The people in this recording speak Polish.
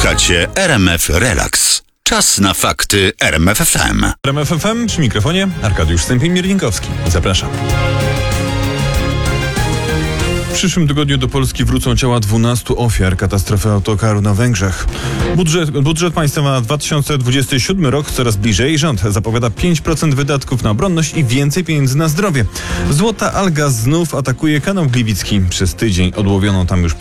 Słuchacie RMF Relax. Czas na fakty RMF FM. RMF FM przy mikrofonie Arkadiusz Stępień-Mierlinkowski. Zapraszam. W przyszłym tygodniu do Polski wrócą ciała 12 ofiar katastrofy autokaru na Węgrzech. Budżet państwa na 2027 rok coraz bliżej. Rząd zapowiada 5% wydatków na obronność i więcej pieniędzy na zdrowie. Złota alga znów atakuje kanał Gliwicki. Przez tydzień odłowiono tam już